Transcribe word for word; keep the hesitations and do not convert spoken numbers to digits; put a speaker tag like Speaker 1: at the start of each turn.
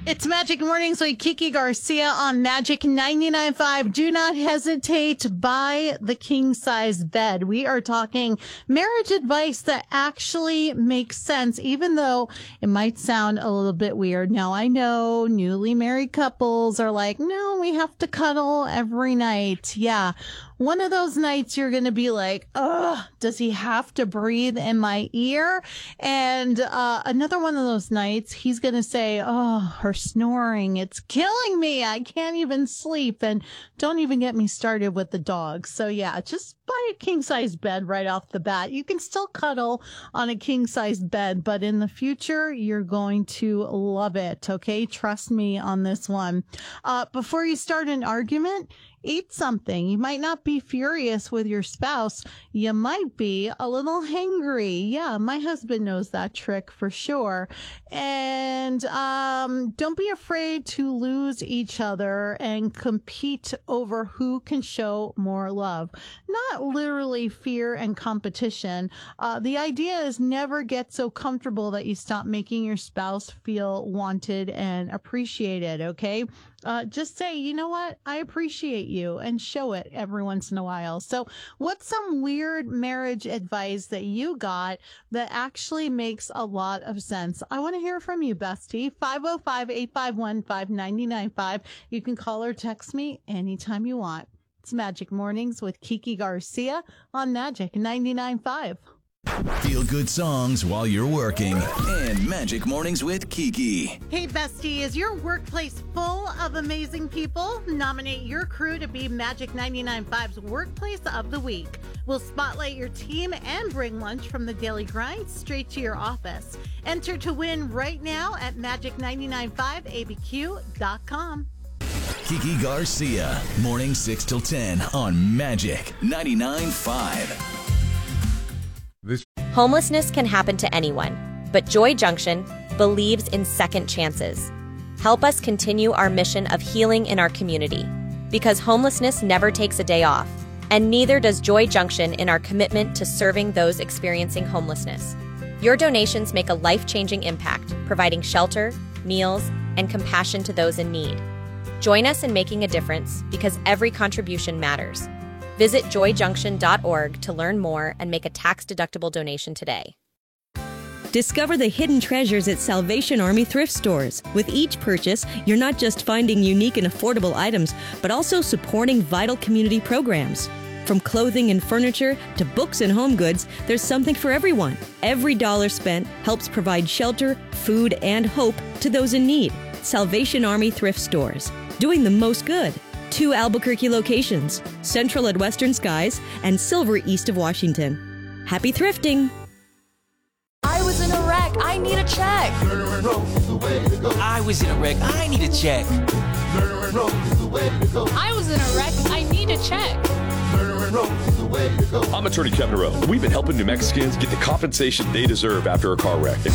Speaker 1: It's Magic Mornings with Kiki Garcia on Magic ninety-nine point five. Do not hesitate. Buy the king size bed. We are talking marriage advice that actually makes sense, even though it might sound a little bit weird. Now, I know newly married couples are like, no, we have to cuddle every night. Yeah. One of those nights you're going to be like, ugh, does he have to breathe in my ear? And uh, another one of those nights, he's going to say, oh, her snoring, it's killing me. I can't even sleep. And don't even get me started with the dogs. So yeah, just buy a king size bed right off the bat. You can still cuddle on a king size bed, but in the future, you're going to love it. Okay. Trust me on this one. Uh, before you start an argument, eat something. You might not be furious with your spouse. You might be a little hangry. Yeah, my husband knows that trick for sure. And um, don't be afraid to lose each other and compete over who can show more love. Not literally fear and competition. Uh, the idea is never get so comfortable that you stop making your spouse feel wanted and appreciated, okay? Uh, just say, you know what? I appreciate you, and show it every once in a while. So what's some weird marriage advice that you got that actually makes a lot of sense? I want to hear from you, bestie. five oh five, eight five one, five nine nine five. You can call or text me anytime you want. It's Magic Mornings with Kiki Garcia on Magic ninety-nine point five.
Speaker 2: Feel good songs while you're working. And Magic Mornings with Kiki.
Speaker 1: Hey, bestie, is your workplace full of amazing people? Nominate your crew to be Magic ninety-nine point five's Workplace of the Week. We'll spotlight your team and bring lunch from the daily grind straight to your office. Enter to win right now at magic ninety-nine point five A B Q dot com.
Speaker 2: Kiki Garcia, morning six till ten on Magic ninety-nine point five.
Speaker 3: This
Speaker 4: Homelessness can happen to anyone, but Joy Junction believes in second chances. Help us continue our mission of healing in our community, because homelessness never takes a day off, and neither does Joy Junction in our commitment to serving those experiencing homelessness. Your donations make a life-changing impact, providing shelter, meals, and compassion to those in need. Join us in making a difference, because every contribution matters. Visit joy junction dot org to learn more and make a tax-deductible donation today.
Speaker 5: Discover the hidden treasures at Salvation Army thrift stores. With each purchase, you're not just finding unique and affordable items, but also supporting vital community programs. From clothing and furniture to books and home goods, there's something for everyone. Every dollar spent helps provide shelter, food, and hope to those in need. Salvation Army thrift stores, doing the most good. Two Albuquerque locations, Central at Western Skies and Silver east of Washington. Happy thrifting!
Speaker 6: I was in a wreck. I need a check.
Speaker 7: I was in a wreck. I need a check.
Speaker 6: I was in a wreck. I need a check.
Speaker 8: I'm attorney Kevin Rowe. We've been helping New Mexicans get the compensation they deserve after a car wreck. And